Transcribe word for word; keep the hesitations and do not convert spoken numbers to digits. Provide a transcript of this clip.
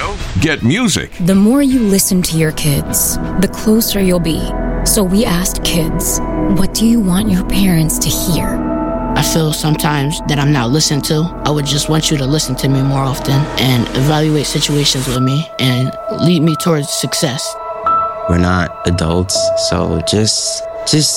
radio, get music. The more you listen to your kids, the closer you'll be. So we asked kids, what do you want your parents to hear? I feel sometimes that I'm not listened to. I would just want you to listen to me more often and evaluate situations with me and lead me towards success. We're not adults, so just just